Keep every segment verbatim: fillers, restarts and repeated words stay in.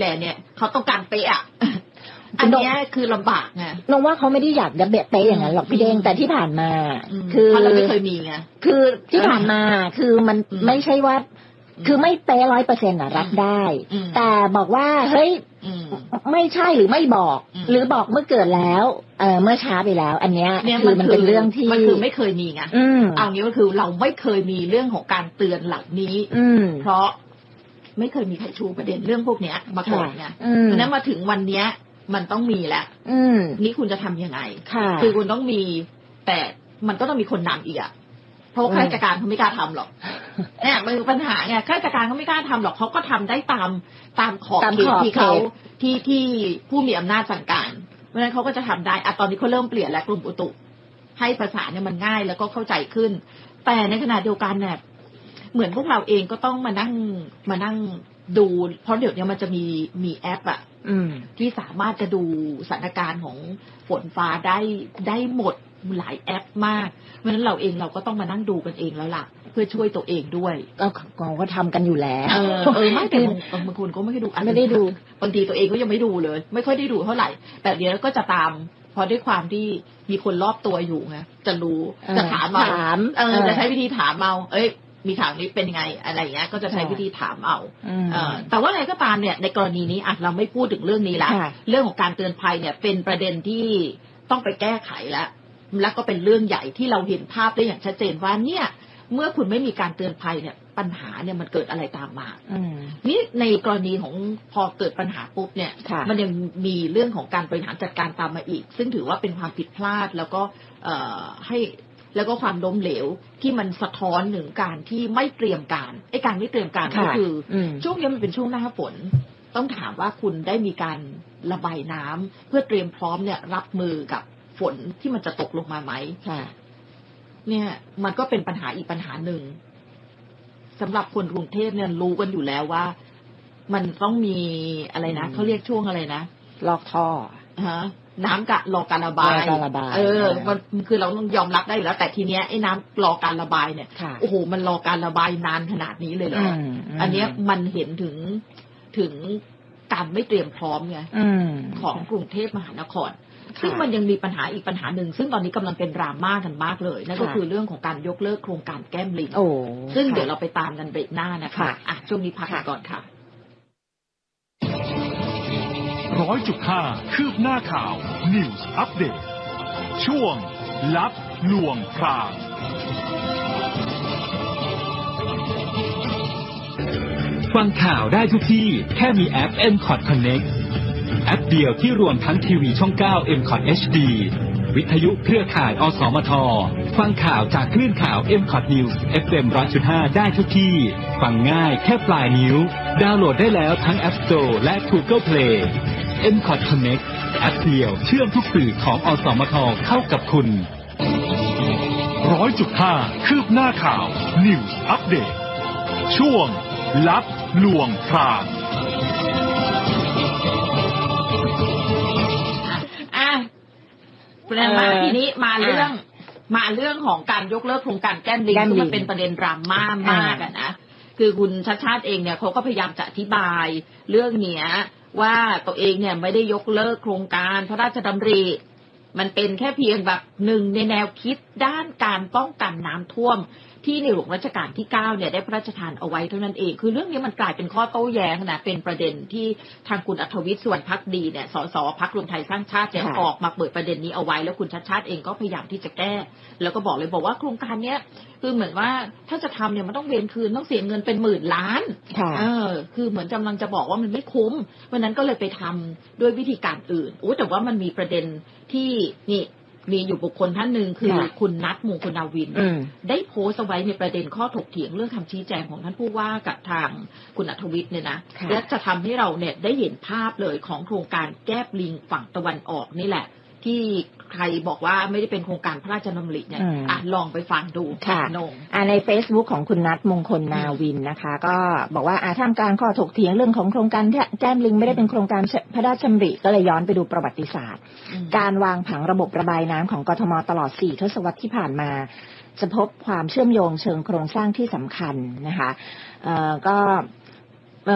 แลนด์เนี่ยเขาต้องการเป๊ะอ่ะอันนี้คือลำบากไงน้องว่าเขาไม่ได้อยากจะเป๊ะอย่างนั้นหรอกพี่เด้งแต่ที่ผ่านมาคือเพราะเราไม่เคยมีไงคือที่ผ่านมาคือมันไม่ใช่ว่าคือไม่เป๊ะร้อยเปอร์เซ็นต์อ่ะรับได้แต่บอกว่าเฮ้ยไม่ใช่หรือไม่บอกหรือบอกเมื่อเกิดแล้วเออเมื่อช้าไปแล้วอันเนี้ยคือมันเป็นเรื่องที่มันคือไม่เคยมีไงเอางี้ก็คือเราไม่เคยมีเรื่องของการเตือนเหล่านี้เพราะไม่เคยมีใครชูประเด็นเรื่องพวกเนี้ยมาก่อนไงเพราะนั้นมาถึงวันเนี้ยมันต้องมีแล้วนี่คุณจะทำยังไงคือคุณต้องมีแต่มันก็ต้องมีคนนำอีกอ่ะเพราะข้าราชการเขาไม่กล้าทำหรอกเนี่ยมันคือปัญหาไงข้าราชการเขาไม่กล้าทำหรอกเขาก็ทำได้ตามตามขอบเขตที่เขาที่ที่ผู้มีอำนาจสั่งการเพราะฉะนั้นเขาก็จะทำได้อะตอนนี้เขาเริ่มเปลี่ยนแล้วกลุ่มอุตุให้ภาษาเนี่ยมันง่ายแล้วก็เข้าใจขึ้นแต่ในขณะเดียวกันเนี่ยเหมือนพวกเราเองก็ต้องมานั่งมานั่งดูเพราะเดี๋ยวนี้มันจะมีมีแอปอะที่สามารถจะดูสถานการณ์ของฝนฟ้าได้ได้หมดหลายแอปมากเพราะฉะนั้นเราเองเราก็ต้องมานั่งดูกันเองแล้วล่ะเพื่อช่วยตัวเองด้วยก็เราก็ทำกันอยู่แล้วเออเออไม่แต่บางคนก็ไม่ได้ดูไม่ได้ดูบางทีตัวเองก็ยังไม่ดูเลยไม่ค่อยได้ดูเท่าไหร่แต่เดี๋ยวก็จะตามพอด้วยความที่มีคนรอบตัวอยู่ไงจะรู้จะถามเอาเออจะใช้วิธีถามเอาเอ้ยมีข่าวนี้เป็นยังไงอะไรเงี้ยก็จะใช้วิธีถามเอาเออแต่ว่าอะไรก็ตามเนี่ยในกรณีนี้อ่ะเราไม่พูดถึงเรื่องนี้ละเรื่องของการเตือนภัยเนี่ยเป็นประเด็นที่ต้องไปแก้ไขแล้วแล้วก็เป็นเรื่องใหญ่ที่เราเห็นภาพได้อย่างชัดเจนว่าเนี่ยเมื่อคุณไม่มีการเตือนภัยเนี่ยปัญหาเนี่ยมันเกิดอะไรตามมานี่ในกรณีของพอเกิดปัญหาปุ๊บเนี่ยมันยังมีเรื่องของการบริหารจัดการตามมาอีกซึ่งถือว่าเป็นความผิดพลาดแล้วก็ให้แล้วก็ความล้มเหลวที่มันสะท้อนถึงการที่ไม่เตรียมการไอ้การไม่เตรียมการก็คือช่วงนี้มันเป็นช่วงหน้าฝนต้องถามว่าคุณได้มีการระบายน้ำเพื่อเตรียมพร้อมเนี่ยรับมือกับฝนที่มันจะตกลงมาไหมเนี่ยมันก็เป็นปัญหาอีกปัญหาหนึ่งสำหรับคนกรุงเทพเนี่ยรู้กันอยู่แล้วว่ามันต้องมีอะไรนะเขาเรียกช่วงอะไรนะลอกท่อฮะน้ำกะรอการระบายเออมันคือเราต้องยอมรับได้อยู่แล้วแต่ทีเนี้ยไอ้น้ำรอการระบายเนี่ยโอ้โหมันรอการระบายนานขนาดนี้เลยเหรออันเนี้ยมันเห็นถึงถึงการไม่เตรียมพร้อมไงของกรุงเทพมหานครซึ่งมันยังมีปัญหาอีกปัญหาหนึ่งซึ่งตอนนี้กำลังเป็นดราม่ากันมากเลยนั่นก็คือเรื่องของการยกเลิกโครงการแก้มลิงซึ่งเดี๋ยวเราไปตามกันเบรกหน้านะคะอ่ะช่วงนี้พักก่อนค่ะร้อยจุดห้าคืบหน้าข่าว News Update ช่วงลับลวงพรางฟังข่าวได้ทุกที่แค่มีแอป เอ็ม คอท Connect แอปเดียวที่รวมทั้งทีวีช่องเก้า เอ็ม คอท เอช ดี วิทยุเครือข่าย อสมท ฟังข่าวจากคลื่นข่าว เอ็ม คอท News เอฟ เอ็ม หนึ่งร้อยจุดห้า ได้ทุกที่ฟังง่ายแค่ปลายนิ้วดาวน์โหลดได้แล้วทั้ง App Store และ Google Play เอ็ม คอท Connect แอปเดียวเชื่อมทุกสื่อของอสมทเข้ากับคุณร้อยจุดห้าคืบหน้าข่าว News Update ช่วงลับลวงพรางอ่ะประเด็นมาทีนี้มาเรื่องมาเรื่องของการยกเลิกโครงการแก้มลิงที่มันเป็นประเด็นดราม่ามากอ่ะนะคือคุณชัชชาติเองเนี่ยเขาก็พยายามจะอธิบายเรื่องเนี้ยว่าตัวเองเนี่ยไม่ได้ยกเลิกโครงการพระราชดำริมันเป็นแค่เพียงแบบหนึ่งในแนวคิดด้านการป้องกันน้ำท่วมที่ในหลวงรัชกาลที่เก้าเนี่ยได้พระราชทานเอาไว้เท่านั้นเองคือเรื่องนี้มันกลายเป็นข้อโต้แย้งนะเป็นประเด็นที่ทางคุณอัธวิทย์ สุวรรณภักดีเนี่ยสสพรรครวมไทยสร้างชาติเนี่ยออกมาเปิดประเด็นนี้เอาไว้แล้วคุณชัชชาติเองก็พยายามที่จะแก้แล้วก็บอกเลยบอกว่าโครงการเนี้ยคือเหมือนว่าถ้าจะทำเนี่ยมันต้องเวรคืนต้องเสียเงินเป็นหมื่นล้านเออคือเหมือนกำลังจะบอกว่ามันไม่คุ้มเพราะนั้นก็เลยไปทำด้วยวิธีการอื่นโอ้แต่ว่ามันมีประเด็นที่นี่มีอยู่บุคคลท่านหนึ่งคือคุณนัทมงคลนาวินได้โพสต์เอาไว้ในประเด็นข้อถกเถียงเรื่องคำชี้แจงของท่านผู้ว่ากับทางคุณอัธวิทย์เนี่ยนะและจะทำให้เราเนี่ยได้เห็นภาพเลยของโครงการแก้บลิงฝั่งตะวันออกนี่แหละที่ใครบอกว่าไม่ได้เป็นโครงการพระราชดำริเนี่ยอ่ะลองไปฟังดูค่ะใน Facebook ของคุณนัทมงคลนาวินนะคะก็บอกว่าท่ามกลางข้อถกเถียงเรื่องของโครงการแก้มลิงไม่ได้เป็นโครงการพระราชดำริก็เลยย้อนไปดูประวัติศาสตร์การวางผังระบบระบายน้ำของกทมตลอดสี่ทศวรรษที่ผ่านมาจะพบความเชื่อมโยงเชิงโครงสร้างที่สำคัญนะคะก็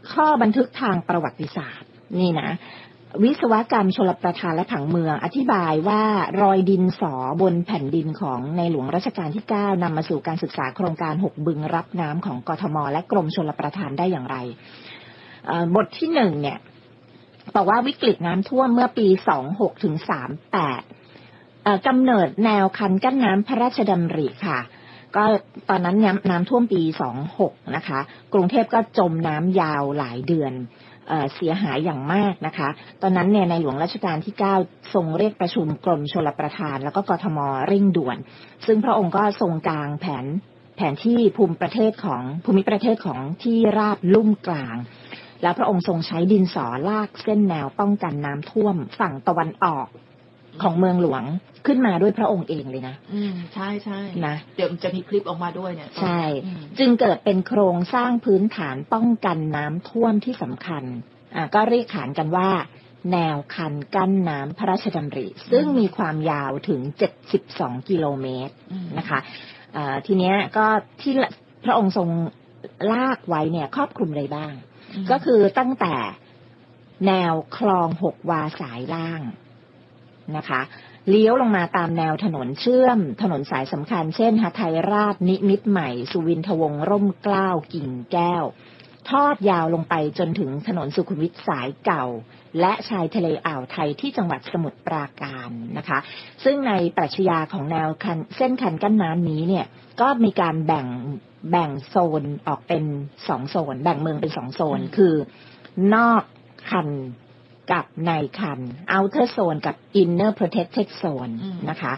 ข้อบันทึกทางประวัติศาสตร์นี่นะวิศวกรรมชลประทานและผังเมืองอธิบายว่ารอยดินสอบนแผ่นดินของในหลวงรัชกาลที่เก้านำมาสู่การศึกษาโครงการหกบึงรับน้ำของกทมและกรมชลประทานได้อย่างไรบทที่หนึ่งเนี่ยบอกว่าวิกฤตน้ำท่วมเมื่อปีสองหกถึงสามแปดกำเนิดแนวคันกั้นน้ำพระราชดำริค่ะก็ตอนนั้นน้ำท่วมปีสองหกนะคะกรุงเทพก็จมน้ำยาวหลายเดือนเอ่อเสียหายอย่างมากนะคะตอนนั้นเนี่ยในหลวงรัชกาลที่เก้าทรงเรียกประชุมกรมชลประทานแล้วก็กทมเร่งด่วนซึ่งพระองค์ก็ทรงกางแผนแผนที่ภูมิประเทศของภูมิประเทศของที่ราบลุ่มกลางแล้วพระองค์ทรงใช้ดินสอลากเส้นแนวป้องกันน้ำท่วมฝั่งตะวันออกของเมืองหลวงขึ้นมาด้วยพระองค์เองเลยนะอืมใช่ใช่นะเดี๋ยวจะมีคลิปออกมาด้วยเนี่ยใช่จึงเกิดเป็นโครงสร้างพื้นฐานป้องกันน้ำท่วมที่สำคัญอ่าก็เรียกขานกันว่าแนวคันกั้นน้ำพระราชดำริซึ่งมีความยาวถึงเจ็ดสิบสองกิโลเมตรนะคะอ่าทีเนี้ยก็ที่พระองค์ทรงลากไว้เนี่ยครอบคลุมอะไรบ้างก็คือตั้งแต่แนวคลองหกวาสายล่างนะคะเลี้ยวลงมาตามแนวถนนเชื่อมถนนสายสำคัญเช่นหทัยราชนิมิตรใหม่สุวินทวงศ์ร่มเกล้ากิ่งแก้วทอดยาวลงไปจนถึงถนนสุขุมวิทสายเก่าและชายทะเลอ่าวไทยที่จังหวัดสมุทรปราการนะคะซึ่งในปรัชญาของแนวคันเส้นคันกั้นน้ำนี้เนี่ยก็มีการแบ่งแบ่งโซนออกเป็นสองโซนแบ่งเมืองเป็นสองโซนคือนอกคันกับในคัน outer zone กับ inner protected zone นะคะ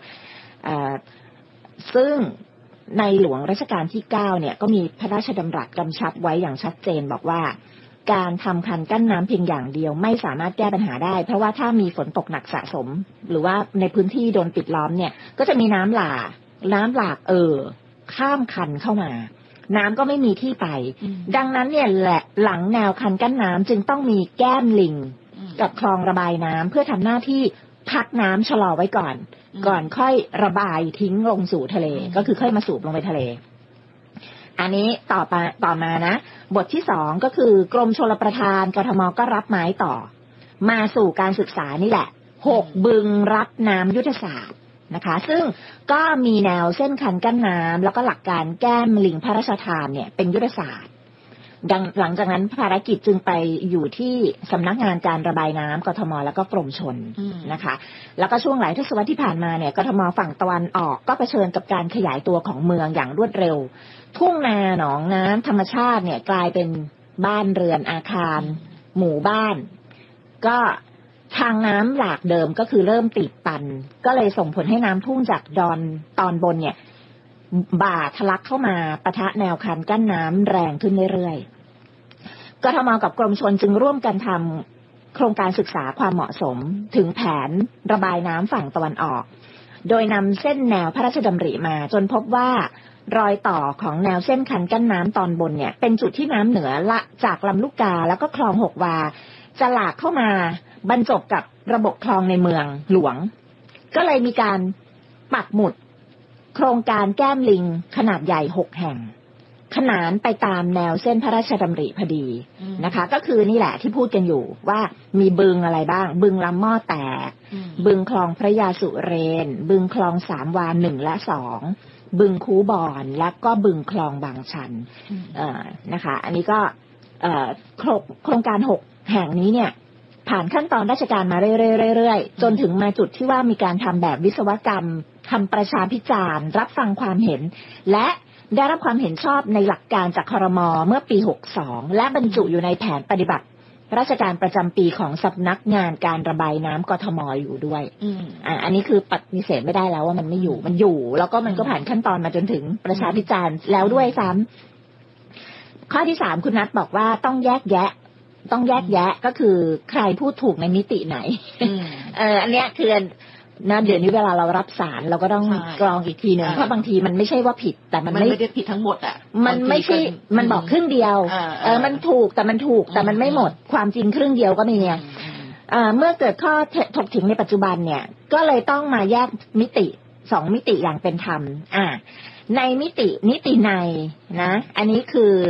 ซึ่งในหลวงรัชกาลที่เก้าเนี่ยก็มีพระราชดำรัสกำชับไว้อย่างชัดเจนบอกว่าการทำคันกั้นน้ำเพียงอย่างเดียวไม่สามารถแก้ปัญหาได้เพราะว่าถ้ามีฝนตกหนักสะสมหรือว่าในพื้นที่โดนปิดล้อมเนี่ยก็จะมีน้ำหลากน้ำหลากเอ่อข้ามคันเข้ามาน้ำก็ไม่มีที่ไปดังนั้นเนี่ยแหละหลังแนวคันกั้นน้ำจึงต้องมีแก้มลิงกับคลองระบายน้ำเพื่อทำหน้าที่พักน้ำชะลอไว้ก่อนก่อนค่อยระบายทิ้งลงสู่ทะเลก็คือค่อยมาสูบลงไปทะเลอันนี้ต่อไปต่อมานะบทที่สองก็คือกรมชลประทานกทมก็รับไม้ต่อมาสู่การศึกษานี่แหละหกบึงรับน้ำยุทธศาสตร์นะคะซึ่งก็มีแนวเส้นคันกั้นน้ำแล้วก็หลักการแก้มลิงพระราชทานเนี่ยเป็นยุทธศาสตร์ดังหลังจากนั้นภารกิจจึงไปอยู่ที่สำนักงานการระบายน้ำกทมแล้วก็กรมชลนะคะแล้วก็ช่วงหลายทศวรรษที่ผ่านมาเนี่ยกทมฝั่งตะวันออกก็เผชิญกับการขยายตัวของเมืองอย่างรวดเร็วทุ่งนาหนองน้ำธรรมชาติเนี่ยกลายเป็นบ้านเรือนอาคารหมู่บ้านก็ทางน้ำหลากเดิมก็คือเริ่มตีบตันก็เลยส่งผลให้น้ำทุ่งจากดอนตอนบนเนี่ยบ่าทะลักเข้ามาปะทะแนวคันกั้นน้ำแรงขึ้นเรื่อยๆกทมกับกรมชลจึงร่วมกันทำโครงการศึกษาความเหมาะสมถึงแผนระบายน้ำฝั่งตะวันออกโดยนำเส้นแนวพระราชดำริมาจนพบว่ารอยต่อของแนวเส้นคันกั้นน้ำตอนบนเนี่ยเป็นจุดที่น้ำเหนือละจากลำลูกกาแล้วก็คลองหกวาจะหลากเข้ามาบรรจบกับระบบคลองในเมืองหลวงก็เลยมีการปักหมุดโครงการแก้มลิงขนาดใหญ่หกแห่งขนานไปตามแนวเส้นพระราชดำริพอดีนะคะก็คือนี่แหละที่พูดกันอยู่ว่ามีบึงอะไรบ้างบึงลำหม้อแตกบึงคลองพระยาสุเรนบึงคลองสามวาหนึ่งและสองบึงคูบอนและก็บึงคลองบางชันนะคะอันนี้ก็โครงการหกแห่งนี้เนี่ยผ่านขั้นตอนราชการมาเรื่อยๆจนถึงมาจุดที่ว่ามีการทำแบบวิศวกรรมทำประชาพิจารณ์รับฟังความเห็นและได้รับความเห็นชอบในหลักการจากครม.เมื่อปีหกสองและบรรจุอยู่ในแผนปฏิบัติราชการประจำปีของสำนักงานการระบายน้ำกทม.อยู่ด้วยอ่าอันนี้คือปฏิเสธไม่ได้แล้วว่ามันไม่อยู่มันอยู่แล้วก็มันก็ผ่านขั้นตอนมาจนถึงประชาพิจารณ์แล้วด้วยซ้ำข้อที่สามคุณนัทบอกว่าต้องแยกแยะต้องแยกแยะก็คือใครพูดถูกในมิติไหนเอออันเนี้ยคือนะเดี๋ยวนี้เวลาเรารับสารเราก็ต้องกรองอีกทีหนึ่งเพราะบางทีมันไม่ใช่ว่าผิดแต่มันไม่ได้ผิดทั้งหมดอ่ะมันไม่ใช่มันบอกครึ่งเดียวเออมันถูกแต่มันถูกแต่มันไม่หมดความจริงครึ่งเดียวก็มีเนี่ยเมื่อเกิดข้อถกเถียงในปัจจุบันเนี่ยก็เลยต้องมาแยกมิติสองมิติอย่างเป็นธรรมอ่าในมิตินิติในนะอันนี้คือ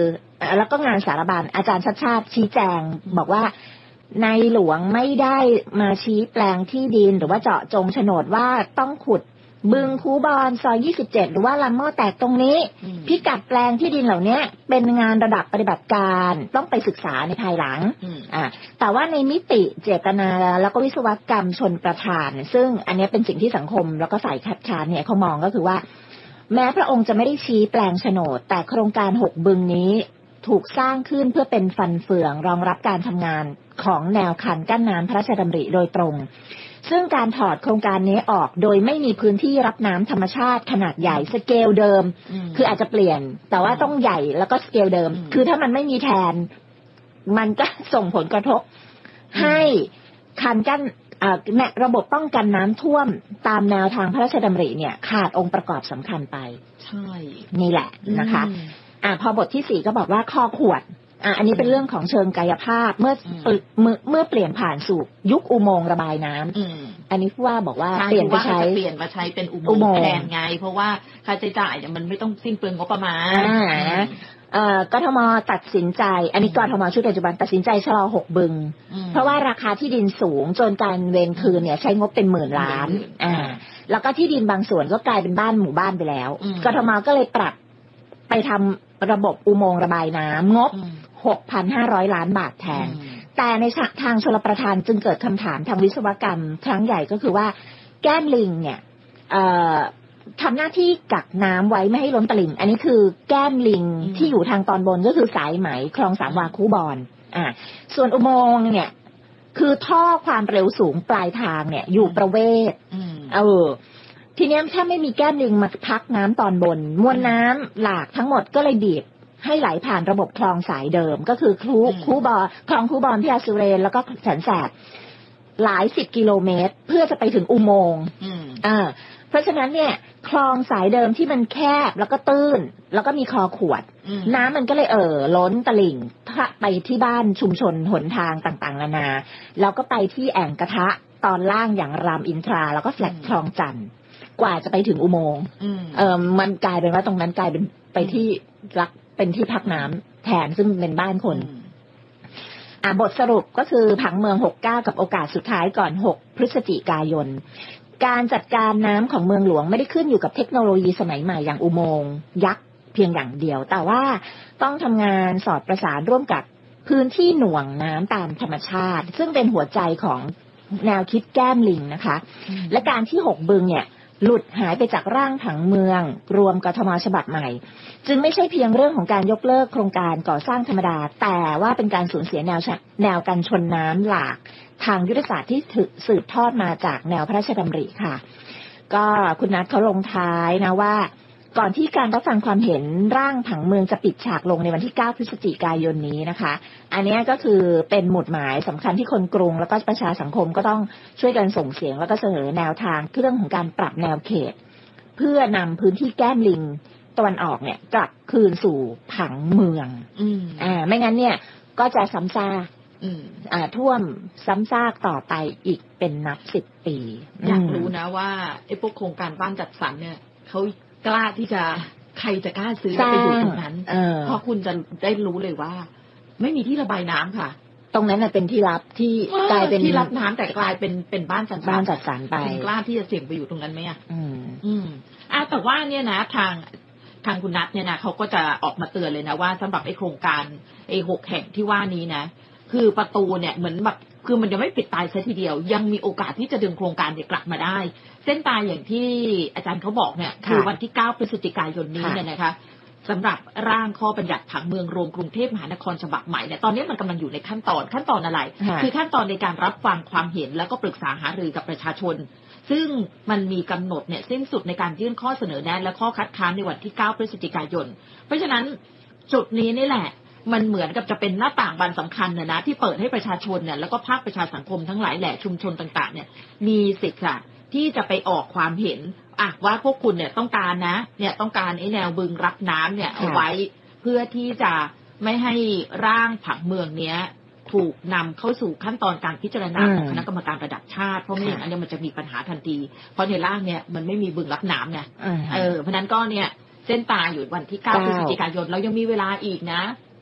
แล้วก็งานสารบัญอาจารย์ชัดชาติชี้แจงบอกว่าในหลวงไม่ได้มาชี้แปลงที่ดินหรือว่าเจาะจงโฉนดว่าต้องขุดบึงคูบอนซอยยี่สิบเจ็ดหรือว่าลำหม้อแตกตรงนี้พิกัดแปลงที่ดินเหล่านี้เป็นงานระดับปฏิบัติการต้องไปศึกษาในภายหลังอ่าแต่ว่าในมิติเจตนาแล้วก็วิศวกรรมชนประทานซึ่งอันนี้เป็นสิ่งที่สังคมแล้วก็ฝ่ายคัดค้านเนี่ยเขามองก็คือว่าแม้พระองค์จะไม่ได้ชี้แปลงโฉนดแต่โครงการหกบึงนี้ถูกสร้างขึ้นเพื่อเป็นฟันเฟืองรองรับการทำงานของแนวคันกั้นน้ำพระราชดำริโดยตรงซึ่งการถอดโครงการนี้ออกโดยไม่มีพื้นที่รับน้ำธรรมชาติขนาดใหญ่สเกลเดิมคืออาจจะเปลี่ยนแต่ว่าต้องใหญ่แล้วก็สเกลเดิมคือถ้ามันไม่มีแทนมันก็ส่งผลกระทบให้คันกั้นระบบป้องกันน้ำท่วมตามแนวทางพระราชดำริเนี่ยขาดองค์ประกอบสำคัญไปใช่นี่แหละนะคะอ่าพอบทที่สี่ก็บอกว่าคอขวดอ่าอันนี้เป็นเรื่องของเชิงกายภาพเมื่อเมื่อเมื่อเปลี่ยนผ่านสู่ยุคอุโมงค์ระบายน้ำอันนี้ผู้ว่าบอกว่าเปลี่ยนไปใช้เปลี่ยนมาใช้เป็นอุโมงค์แทนไงเพราะว่าค่าใช้จ่ายเนี่ยมันไม่ต้องสิ้นเปลืองงบประมาณอ่าเอ่อกทมตัดสินใจอันนี้กทมชุดปัจจุบันตัดสินใจชะลอหกบึงเพราะว่าราคาที่ดินสูงจนการเวรคืนเนี่ยใช้งบเป็นหมื่นล้านอ่าแล้วก็ที่ดินบางส่วนก็กลายเป็นบ้านหมู่บ้านไปแล้วกทมก็เลยปรับไปทำระบบอุโมงค์ระบายน้ำงบ หกพันห้าร้อย ล้านบาทแทนแต่ในทางชลประทานจึงเกิดคำถามทางวิศวกรรมครั้งใหญ่ก็คือว่าแก้มลิงเนี่ยทำหน้าที่กักน้ำไว้ไม่ให้ล้นตลิ่งอันนี้คือแก้มลิงที่อยู่ทางตอนบนก็คือสายไหมคลองสามวาคูบอนอ่าส่วนอุโมงค์เนี่ยคือท่อความเร็วสูงปลายทางเนี่ยอยู่ประเวศเออทีนี้ถ้าไม่มีแก้มลิงมาพักน้ำตอนบนมวลน้ำหลากทั้งหมดก็เลยบีบให้ไหลผ่านระบบคลองสายเดิมก็คือคูคูบอคลองคูบอนที่อาสุเรนแล้วก็แสนแสบหลายสิบกิโลเมตรเพื่อจะไปถึงอุโมงค์อ่าเพราะฉะนั้นเนี่ยคลองสายเดิมที่มันแคบแล้วก็ตื้นแล้วก็มีคอขวดน้ำมันก็เลยเอ่อล้นตลิ่งไปที่บ้านชุมชนหนทางต่างๆนานาแล้วก็ไปที่แอ่งกระทะตอนล่างอย่างรามอินทราแล้วก็แฟลตคลองจันทร์กว่าจะไปถึงอุโมงค์เออมันกลายเป็นว่าตรงนั้นกลายเป็นไปที่รักเป็นที่พักน้ำแทนซึ่งเป็นบ้านคนอ่าบทสรุปก็คือผังเมืองหกสิบเก้ากับโอกาสสุดท้ายก่อนหกพฤศจิกายนการจัดการน้ำของเมืองหลวงไม่ได้ขึ้นอยู่กับเทคโนโลยีสมัยใหม่อย่างอุโมงค์ยักษ์เพียงอย่างเดียวแต่ว่าต้องทำงานสอดประสานร่วมกับพื้นที่หน่วงน้ำตามธรรมชาติซึ่งเป็นหัวใจของแนวคิดแก้มลิงนะคะและการที่หกบึงเนี่ยหลุดหายไปจากร่างผังเมืองรวมกทมฉบับใหม่จึงไม่ใช่เพียงเรื่องของการยกเลิกโครงการก่อสร้างธรรมดาแต่ว่าเป็นการสูญเสียแนวแนวกันชนน้ำหลากทางยุทธศาสตร์ที่สืบทอดมาจากแนวพระราชดำริค่ะก็คุณนัทเขาลงท้ายนะว่าก่อนที่การรับฟังความเห็นร่างผังเมืองจะปิดฉากลงในวันที่เก้าพฤศจิกายนนี้นะคะอันนี้ก็คือเป็นหมุดหมายสำคัญที่คนกรุงแล้วก็ประชาสังคมก็ต้องช่วยกันส่งเสียงแล้วก็เสนอแนวทางเรื่องของการปรับแนวเขตเพื่อนำพื้นที่แก้มลิงตะวันออกเนี่ยกลับคืนสู่ผังเมืองอ่าไม่งั้นเนี่ยก็จะซ้ำซากอ่าท่วมซ้ำซากต่อไปอีกเป็นนับสิบปีอยากรู้นะว่าไอ้พวกโครงการบ้านจัดสรรเนี่ยเขากล้าที่จะใครจะกล้าซื้อไปอยู่ตรงนั้นเพราะคุณจะได้รู้เลยว่าไม่มีที่ระบายน้ำค่ะตรงนั้นน่ะเป็นที่รับที่กลายเป็นที่รับน้ำแต่กลายเป็นเป็นบ้านจัดสรรบ้านจัดสรรไปกล้าที่จะเสี่ยงไปอยู่ตรงนั้นไหมอ่ะอืมอืมอ่ะแต่ว่าเนี่ยนะทางทางคุณนัทเนี่ยนะเขาก็จะออกมาเตือนเลยนะว่าสำหรับไอ้โครงการไอ้หกแห่งที่ว่านี้นะคือประตูเนี่ยเหมือนแบบคือมันยังไม่ปิดตายซะทีเดียวยังมีโอกาสที่จะดึงโครงการเนี่ยกลับมาได้เส้นตายอย่างที่อาจารย์เขาบอกเนี่ยคือวันที่เก้าพฤศจิกายนนี้เนี่ยนะคะสำหรับร่างข้อบัญญัติผังเมืองรวมกรุงเทพมหานครฉบับใหม่เนี่ยตอนนี้มันกำลังอยู่ในขั้นตอนขั้นตอนอะไรคือขั้นตอนในการรับฟังความเห็นแล้วก็ปรึกษาหารือกับประชาชนซึ่งมันมีกำหนดเนี่ยสิ้นสุดในการยื่นข้อเสนอแนะและข้อคัดค้านในวันที่เก้าพฤศจิกายนเพราะฉะนั้นจุดนี้นี่แหละมันเหมือนกับจะเป็นหน้าต่างบานสำคัญเนี่ยนะที่เปิดให้ประชาชนเนี่ยแล้วก็ภาคประชาสังคมทั้งหลายแหล่ชุมชนต่างๆเนี่ยมีสิทธิ์ค่ะที่จะไปออกความเห็นอ่ะว่าพวกคุณเนี่ยต้องการนะเนี่ยต้องการไอ้แนวบึงรับน้ำเนี่ยเอาไว้เพื่อที่จะไม่ให้ร่างผังเมืองเนี้ยถูกนำเข้าสู่ขั้นตอนการพิจารณาของคณะกรรมการระดับชาติเพราะไม่อย่างนั้นเนี่ยมันจะมีปัญหาทันทีเพราะในร่างเนี่ยมันไม่มีบึงรับน้ำไงเออเพราะนั้นก็เนี่ยเส้นตายอยู่วันที่เก้าพฤศจิกายนเรายังมีเวลาอีกนะ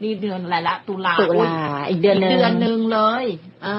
นี่เดือนอะไรละตุลาตุลาอีกเดือนนึงเดือนนึงเลย